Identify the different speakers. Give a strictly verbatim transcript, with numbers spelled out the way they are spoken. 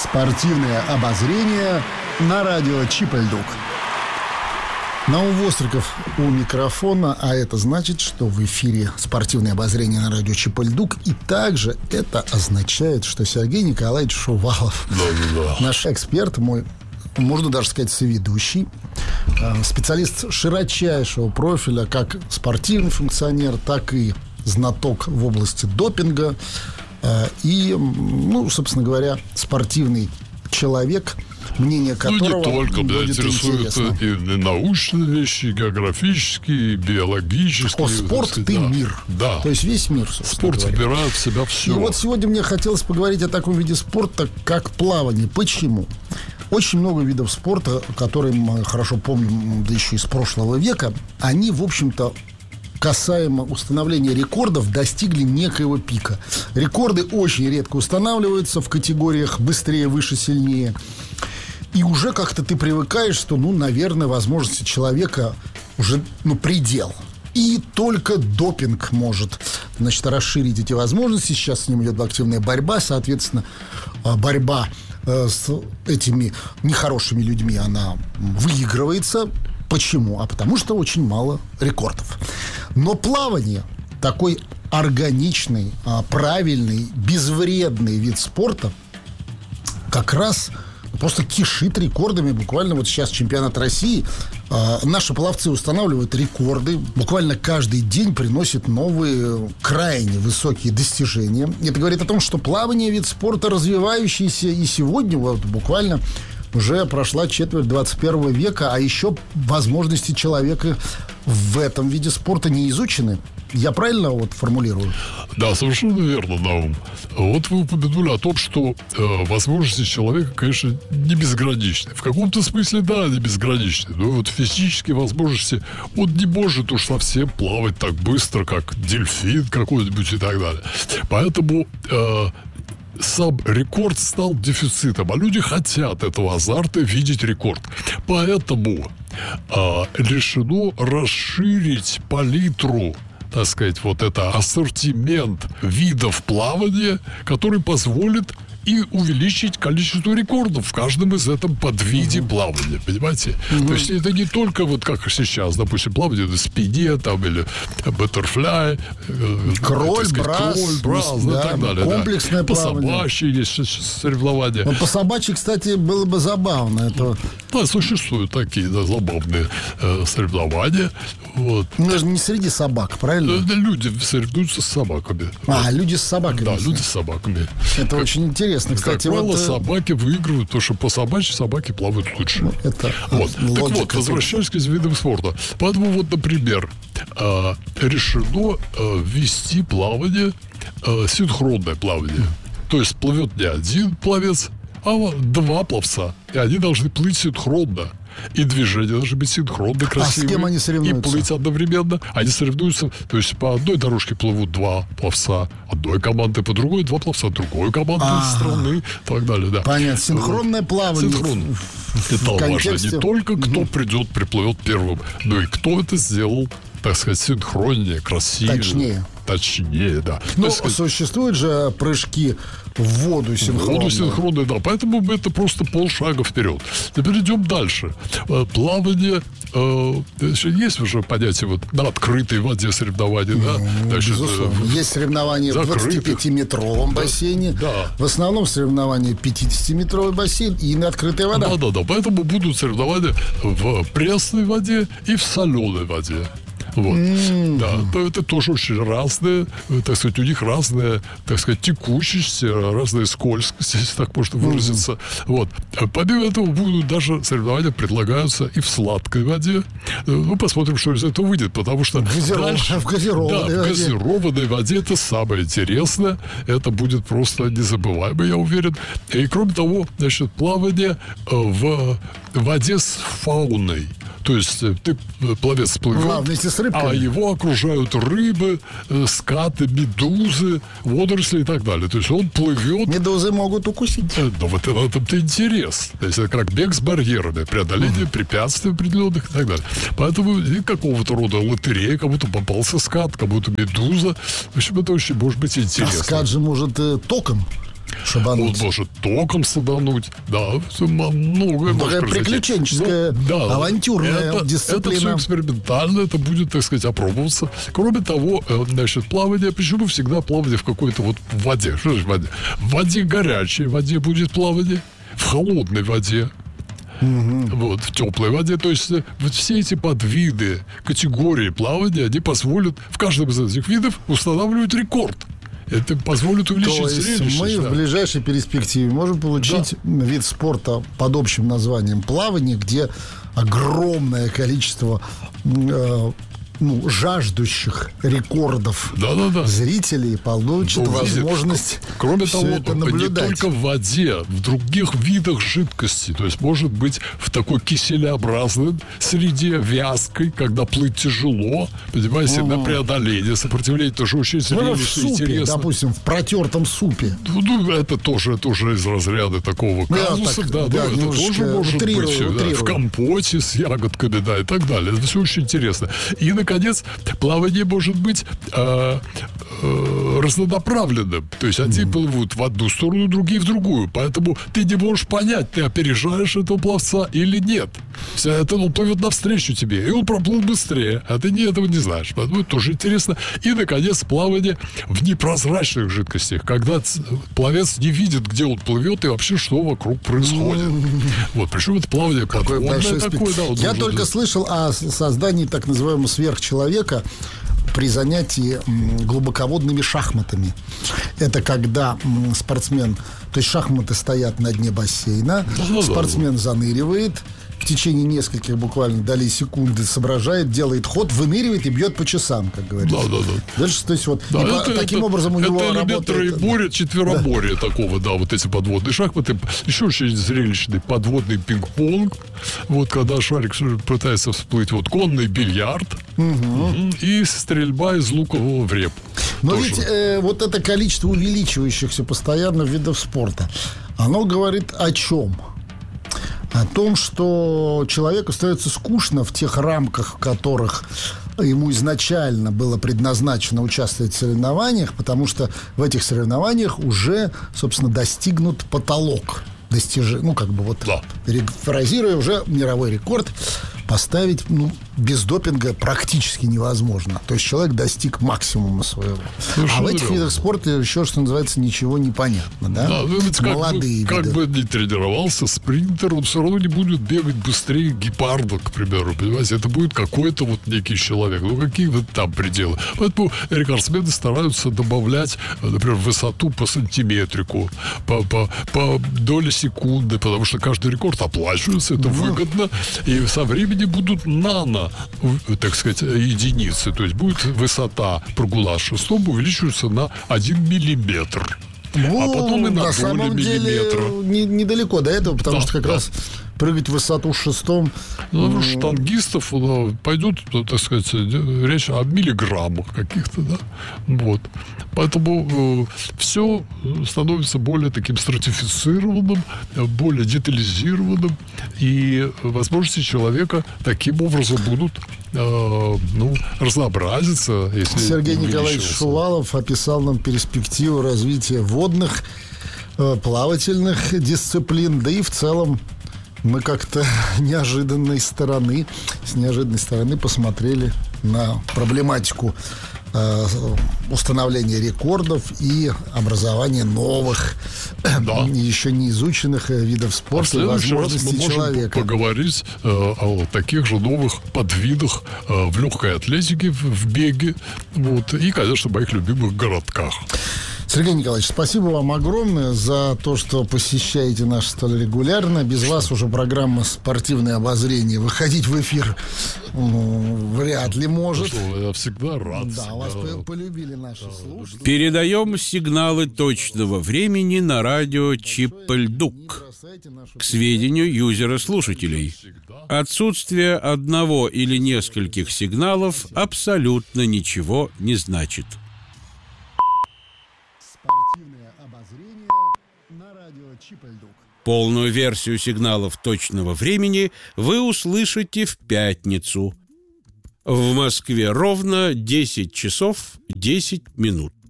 Speaker 1: Спортивное обозрение на радио Чип и Льдук. Наум Востриков у микрофона, а это значит, что в эфире спортивное обозрение на радио Чип и Льдук. И также это означает, что Сергей Николаевич Шувалов,
Speaker 2: да, да, да.
Speaker 1: наш эксперт, мой, можно даже сказать, соведущий, специалист широчайшего профиля, как спортивный функционер, так и знаток в области допинга. И, ну, собственно говоря, спортивный человек, мнение которого
Speaker 2: ну, не только, да,
Speaker 1: будет интересно.
Speaker 2: И научные вещи, и географические, и биологические.
Speaker 1: О, спорт
Speaker 2: сказать,
Speaker 1: ты
Speaker 2: да.
Speaker 1: мир.
Speaker 2: Да.
Speaker 1: То есть весь мир,
Speaker 2: спорт
Speaker 1: говоря.
Speaker 2: вбирает в себя все.
Speaker 1: И вот сегодня мне хотелось поговорить о таком виде спорта, как плавание. Почему? Очень много видов спорта, которые мы хорошо помним, да еще из прошлого века, они, в общем-то, касаемо установления рекордов, достигли некоего пика. Рекорды очень редко устанавливаются в категориях быстрее, выше, сильнее. И уже как-то ты привыкаешь, что, ну, наверное, возможности человека уже, ну, предел. И только допинг может, значит, расширить эти возможности. Сейчас с ним идет активная борьба. Соответственно, борьба с этими нехорошими людьми, она выигрывается. Почему? А потому что очень мало рекордов. Но плавание, такой органичный, правильный, безвредный вид спорта, как раз просто кишит рекордами. Буквально вот сейчас чемпионат России. Наши пловцы устанавливают рекорды. Буквально каждый день приносят новые, крайне высокие достижения. Это говорит о том, что плавание – вид спорта развивающийся. И сегодня вот буквально уже прошла четверть двадцать первого века, а еще возможности человека в этом виде спорта не изучены. Я правильно вот формулирую?
Speaker 2: Да, совершенно верно, Наум. Вот вы упомянули о том, что э, возможности человека, конечно, не безграничны. В каком-то смысле, да, они безграничны. Но вот физические возможности, он не может уж совсем плавать так быстро, как дельфин какой-нибудь и так далее. Поэтому э, сам рекорд стал дефицитом, а люди хотят этого азарта, видеть рекорд. Поэтому э, решено расширить палитру, так сказать, вот это ассортимент видов плавания, который позволит и увеличить количество рекордов в каждом из этом подвиде uh-huh. плавания, понимаете? Uh-huh. То есть это не только вот как сейчас, допустим, плавание на спине там или баттерфляй,
Speaker 1: кроль, брас,
Speaker 2: кроль, брас, да, и так далее.
Speaker 1: Комплексное
Speaker 2: да.
Speaker 1: плавание.
Speaker 2: По собачьи есть соревнования.
Speaker 1: Но по собачьи, кстати, было бы забавно. Это...
Speaker 2: Да, существуют такие да, забавные э, соревнования. Вот.
Speaker 1: Ну, даже не среди собак, правильно?
Speaker 2: Да, люди соревнуются с собаками.
Speaker 1: А,
Speaker 2: вот.
Speaker 1: люди с собаками.
Speaker 2: Да, люди с собаками.
Speaker 1: Это
Speaker 2: как,
Speaker 1: очень интересно. Кстати,
Speaker 2: как правило,
Speaker 1: вот,
Speaker 2: собаки выигрывают, потому что по собачьи собаки плавают лучше.
Speaker 1: Ну, это
Speaker 2: вот. Так вот, возвращаясь к видам спорта. Поэтому вот, например, э, решено э, ввести плавание, э, синхронное плавание. То есть плывет не один пловец, а два пловца. И они должны плыть синхронно. И движения должны быть синхронно, красивые.
Speaker 1: А с кем они соревнуются?
Speaker 2: И плыть одновременно. Они соревнуются, то есть по одной дорожке плывут два пловца одной команды, по другой два пловца другой команды
Speaker 1: А-а-а.
Speaker 2: страны и так далее. Да.
Speaker 1: Понятно. Синхронное плавание.
Speaker 2: Синхронное. Это важно. Не только кто угу. придет, приплывет первым, но и кто это сделал, так сказать, синхроннее, красивее.
Speaker 1: Точнее.
Speaker 2: Точнее, да.
Speaker 1: Но
Speaker 2: есть,
Speaker 1: существуют же прыжки в воду синхронные.
Speaker 2: В воду синхронные, да. Поэтому это просто полшага вперед. Теперь идем дальше. Плавание. Э, есть уже понятие вот на открытой воде соревнования, да?
Speaker 1: Ну,
Speaker 2: Значит,
Speaker 1: безусловно. Есть соревнования в двадцатипятиметровом
Speaker 2: да,
Speaker 1: бассейне.
Speaker 2: Да.
Speaker 1: В основном соревнования пятидесятиметровый бассейн и на открытой воде.
Speaker 2: Да, да, да. Поэтому будут соревнования в пресной воде и в соленой воде. Вот. Mm-hmm. Да, это тоже очень разные, так сказать, у них разная, так сказать, текучесть, разная скользкость, если так можно выразиться. Mm-hmm. Вот. Помимо этого будут даже соревнования предлагаются и в сладкой воде. Ну, посмотрим, что из этого выйдет, потому что
Speaker 1: Газиров...
Speaker 2: дальше,
Speaker 1: в газированной,
Speaker 2: да, в
Speaker 1: воде.
Speaker 2: газированной воде это самое интересное. Это будет просто незабываемо, я уверен. И кроме того, значит, плавание в воде с фауной. То есть ты пловец плывет,
Speaker 1: а, вместе с рыбками.
Speaker 2: А его окружают рыбы, скаты, медузы, водоросли и так далее. То есть он плывет.
Speaker 1: Медузы могут укусить.
Speaker 2: Но вот в этом-то интерес. То есть это как бег с барьерами, преодоление uh-huh. препятствий определенных и так далее. Поэтому и какого-то рода лотерея, кому-то попался скат, кому-то медуза. В общем, это очень может быть интересно.
Speaker 1: А скат же может э, током. Шабануть.
Speaker 2: Он может током садануть. Да, многое может произойти.
Speaker 1: Приключенческая, да, авантюрная
Speaker 2: это,
Speaker 1: дисциплина.
Speaker 2: Это все экспериментально, это будет, так сказать, опробоваться. Кроме того, значит, плавание, почему всегда плавание в какой-то вот воде? Что же в воде? В воде горячей воде будет плавание, в холодной воде. Угу. Вот, в теплой воде. То есть вот все эти подвиды, категории плавания, они позволят в каждом из этих видов устанавливать рекорд. Это позволит увеличить
Speaker 1: То есть
Speaker 2: зрелищность.
Speaker 1: мы
Speaker 2: да.
Speaker 1: в ближайшей перспективе можем получить да. вид спорта под общим названием плавание, где огромное количество э, ну, жаждущих рекордов
Speaker 2: да, да, да.
Speaker 1: зрителей получат
Speaker 2: ну,
Speaker 1: возможность
Speaker 2: Кроме
Speaker 1: все
Speaker 2: того,
Speaker 1: это наблюдать.
Speaker 2: Не только в воде, в других видах жидкости. То есть, может быть, в такой киселеобразной среде, вязкой, когда плыть тяжело, понимаете, ага. на преодоление, сопротивление тоже очень
Speaker 1: ну,
Speaker 2: зрелищно,
Speaker 1: в супе,
Speaker 2: интересно.
Speaker 1: Допустим, в протертом супе.
Speaker 2: Ну, это тоже, тоже из разряда такого казуса, да, да, да, это тоже может утрирую, быть. Утрирую. Да, в компоте с ягодками, да, и так далее. Это все очень интересно. И, наконец, плавание может быть э, э, разнонаправленным. То есть одни mm-hmm. плывут в одну сторону, другие в другую. Поэтому ты не можешь понять, ты опережаешь этого пловца или нет. Все это он плывет навстречу тебе, и он проплыл быстрее, а ты не, этого не знаешь. Поэтому это тоже интересно. И, наконец, плавание в непрозрачных жидкостях, когда пловец не видит, где он плывет и вообще что вокруг происходит. Mm-hmm. Вот, причем это плавание подводное такое. Да,
Speaker 1: Я только быть. слышал о создании так называемого сверхчеловека при занятии глубоководными шахматами. Это когда спортсмен, то есть шахматы стоят на дне бассейна, да, спортсмен да, да. заныривает, в течение нескольких буквально долей секунды соображает, делает ход, выныривает и бьет по часам, как говорится.
Speaker 2: Да, да, да.
Speaker 1: Дальше, то есть вот
Speaker 2: да,
Speaker 1: и
Speaker 2: это,
Speaker 1: по, таким
Speaker 2: это,
Speaker 1: образом у
Speaker 2: это
Speaker 1: него
Speaker 2: элемент
Speaker 1: работает...
Speaker 2: троеборья, четвероборья да. такого, да, вот эти подводные шахматы. Еще очень зрелищный подводный пинг-понг. Вот когда шарик пытается всплыть, вот конный бильярд угу. и стрельба из лукового в репу.
Speaker 1: Но тоже. ведь э, вот это количество увеличивающихся постоянно видов спорта, оно говорит о чем? О том, что человеку становится скучно в тех рамках, в которых ему изначально было предназначено участвовать в соревнованиях, потому что в этих соревнованиях уже, собственно, достигнут потолок. Достиж... Ну, как бы вот,
Speaker 2: да.
Speaker 1: перефразируя, уже мировой рекорд поставить, ну, без допинга практически невозможно. То есть человек достиг максимума своего. Слушай, а в этих видах спорта еще, что называется, ничего не понятно, да?
Speaker 2: Да, ведь
Speaker 1: молодые
Speaker 2: как
Speaker 1: виды.
Speaker 2: Как бы ни тренировался спринтер, он все равно не будет бегать быстрее гепарда, к примеру, понимаете? Это будет какой-то вот некий человек. Ну, какие вот там пределы? Поэтому рекордсмены стараются добавлять, например, высоту по сантиметрику, по, по, по доле секунды, потому что каждый рекорд оплачивается, это ну. выгодно, и со временем будут нано, так сказать, единицы. То есть будет высота прогула шестом увеличиваться на один миллиметр.
Speaker 1: Ну,
Speaker 2: а потом и на,
Speaker 1: на самом
Speaker 2: миллиметра.
Speaker 1: деле не, недалеко до этого, потому да, что как
Speaker 2: да.
Speaker 1: раз прыгать в высоту шестом.
Speaker 2: Ну, штангистов пойдут, так сказать, речь о миллиграммах каких-то, да. Вот. Поэтому э, все становится более таким стратифицированным, более детализированным, и возможности человека таким образом будут э, ну, разнообразиться. Если
Speaker 1: Сергей Николаевич Шувалов описал нам перспективу развития водных, э, плавательных дисциплин, да и в целом мы как-то неожиданной стороны, с неожиданной стороны посмотрели на проблематику э, установления рекордов и образования новых, да. еще не изученных видов спорта а и возможностей
Speaker 2: мы
Speaker 1: человека.
Speaker 2: Можем поговорить э, о таких же новых подвидах э, в легкой атлетике, в, в беге, вот, и, конечно, в моих любимых городках.
Speaker 1: Сергей Николаевич, спасибо вам огромное за то, что посещаете нас столь регулярно. Без что? вас уже программа «Спортивное обозрение» выходить в эфир ну, вряд ли может.
Speaker 2: Что, я всегда рад.
Speaker 1: Да, вас да. полюбили наши да. слушатели.
Speaker 3: Передаем сигналы точного времени на радио Чип-Эль-Дук. К сведению юзера-слушателей. Отсутствие одного или нескольких сигналов абсолютно ничего не значит.
Speaker 1: Спортивное обозрение на радио Чип-Эль-Дук.
Speaker 3: Полную версию сигналов точного времени вы услышите в пятницу. В Москве ровно десять часов десять минут.